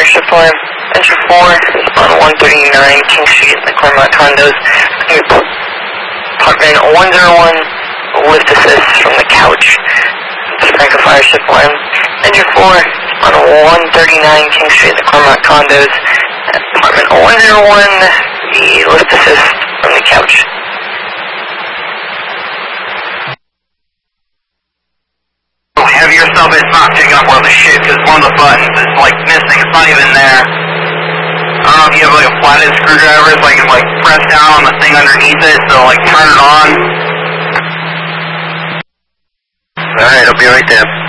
fire shift line. Entry 4 is on 139 King Street in the Claremont condos. Apartment 101, lift assist from the couch. Franco fire shift line. Entry 4 on 139 King Street in the Claremont condos. Apartment 101, the lift assist from the couch. Have yourself, it's not picking up one of the shit because one of the buttons is like missing, it's not even there. I don't know if you have like a flathead screwdriver so I can like press down on the thing underneath it so like turn it on. Alright, I'll be right there.